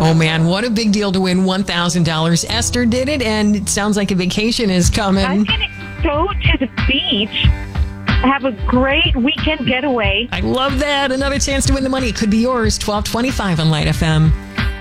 Oh, man, what a big deal to win $1,000. Esther did it, and it sounds like a vacation is coming. I'm going to go to the beach, have a great weekend getaway. I love that. Another chance to win the money. It could be yours. 1225 on Light FM.